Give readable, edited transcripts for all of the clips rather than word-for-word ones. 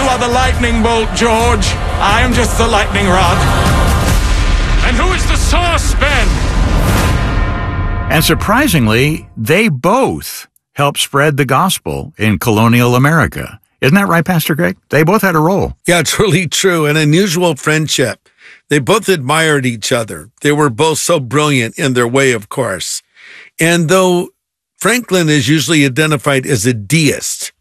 are the lightning bolt, George. I am just the lightning rod. And who is the source, Ben? And surprisingly, they both helped spread the gospel in colonial America. Isn't that right, Pastor Greg? They both had a role. Yeah, it's really true. An unusual friendship. They both admired each other. They were both so brilliant in their way, of course. And though Franklin is usually identified as a deist,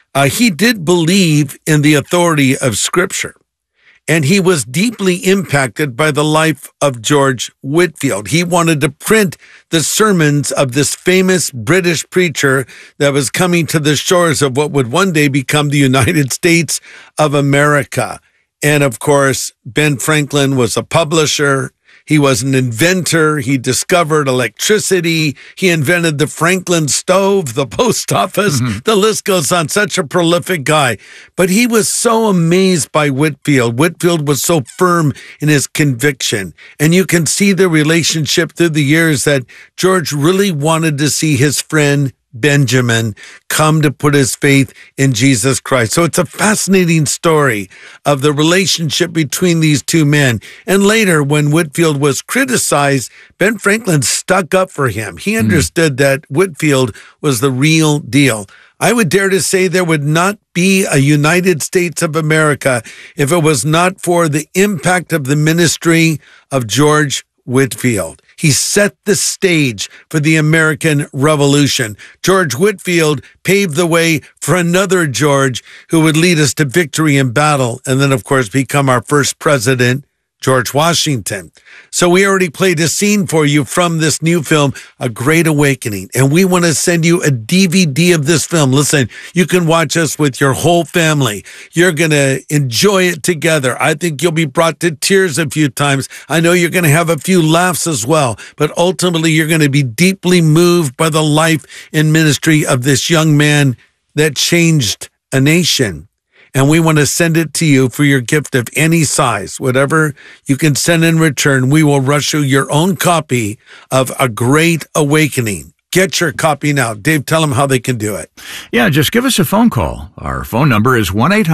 he did believe in the authority of Scripture. And he was deeply impacted by the life of George Whitefield. He wanted to print the sermons of this famous British preacher that was coming to the shores of what would one day become the United States of America. And of course, Ben Franklin was a publisher. He was an inventor. He discovered electricity. He invented the Franklin stove, the post office. Mm-hmm. The list goes on. Such a prolific guy. But he was so amazed by Whitefield. Whitefield was so firm in his conviction. And you can see the relationship through the years that George really wanted to see his friend Benjamin come to put his faith in Jesus Christ. So it's a fascinating story of the relationship between these two men. And later, when Whitefield was criticized, Ben Franklin stuck up for him. He understood that Whitefield was the real deal. I would dare to say there would not be a United States of America if it was not for the impact of the ministry of George Whitefield. He set the stage for the American Revolution. George Whitefield paved the way for another George who would lead us to victory in battle and then, of course, become our first president, George Washington. So we already played a scene for you from this new film, A Great Awakening, and we want to send you a DVD of this film. Listen, you can watch us with your whole family. You're going to enjoy it together. I think you'll be brought to tears a few times. I know you're going to have a few laughs as well, but ultimately you're going to be deeply moved by the life and ministry of this young man that changed a nation. And we want to send it to you for your gift of any size. Whatever you can send in return, we will rush you your own copy of A Great Awakening. Get your copy now. Dave, tell them how they can do it. Yeah, just give us a phone call. Our phone number is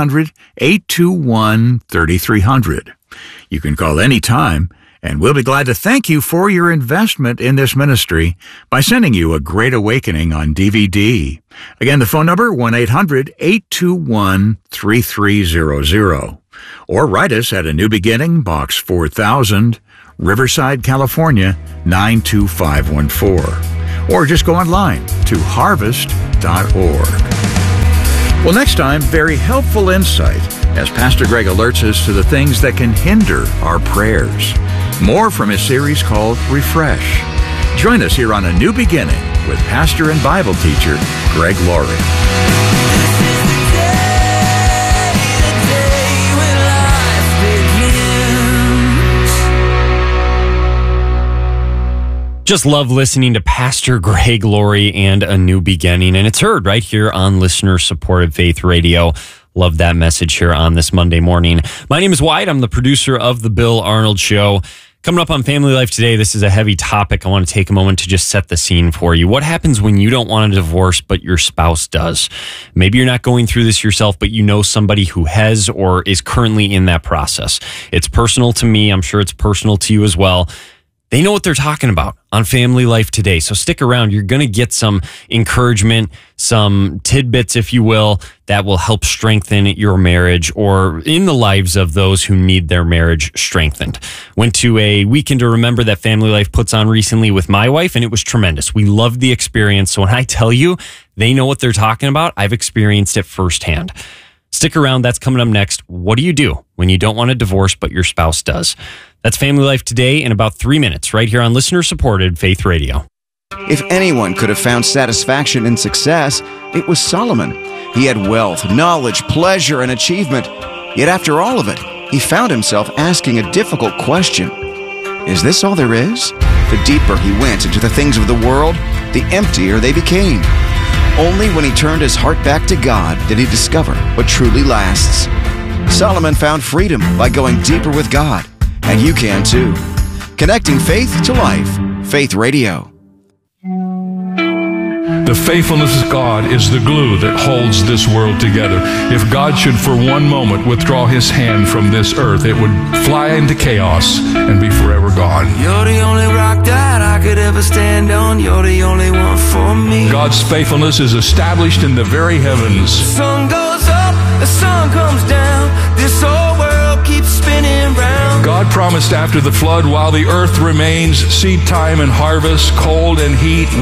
1-800-821-3300. You can call anytime, and we'll be glad to thank you for your investment in this ministry by sending you A Great Awakening on DVD. Again, the phone number, 1-800-821-3300. Or write us at A New Beginning, Box 4000, Riverside, California, 92514. Or just go online to harvest.org. Well, next time, very helpful insight as Pastor Greg alerts us to the things that can hinder our prayers. More from his series called Refresh. Join us here on A New Beginning with pastor and Bible teacher Greg Laurie. Just love listening to Pastor Greg Laurie and A New Beginning. And it's heard right here on listener-supported Faith Radio. Love that message here on this Monday morning. My name is Wyatt. I'm the producer of The Bill Arnold Show. Coming up on Family Life today, this is a heavy topic. I want to take a moment to just set the scene for you. What happens when you don't want a divorce, but your spouse does? Maybe you're not going through this yourself, but you know somebody who has or is currently in that process. It's personal to me. I'm sure it's personal to you as well. They know what they're talking about on Family Life today. So stick around. You're going to get some encouragement, some tidbits, if you will, that will help strengthen your marriage or in the lives of those who need their marriage strengthened. Went to a weekend to remember that Family Life puts on recently with my wife, and it was tremendous. We loved the experience. So when I tell you they know what they're talking about, I've experienced it firsthand. Stick around. That's coming up next. What do you do when you don't want a divorce, but your spouse does? That's Family Life today in about 3 minutes, right here on listener-supported Faith Radio. If anyone could have found satisfaction in success, it was Solomon. He had wealth, knowledge, pleasure, and achievement. Yet after all of it, he found himself asking a difficult question. Is this all there is? The deeper he went into the things of the world, the emptier they became. Only when he turned his heart back to God did he discover what truly lasts. Solomon found freedom by going deeper with God. And you can too. Connecting faith to life. Faith Radio. The faithfulness of God is the glue that holds this world together. If God should for one moment withdraw his hand from this earth, it would fly into chaos and be forever gone. You're the only rock that I could ever stand on. You're the only one for me. God's faithfulness is established in the very heavens. The sun goes up, the sun comes down. This whole world keeps spinning round. God promised after the flood, while the earth remains, seed time and harvest, cold and heat,